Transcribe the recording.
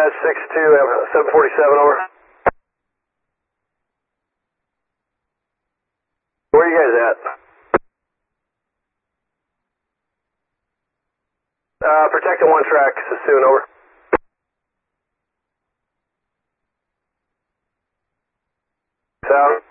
562, 747, over. Where are you guys at? Protecting one track, Sassoon, over. Sound.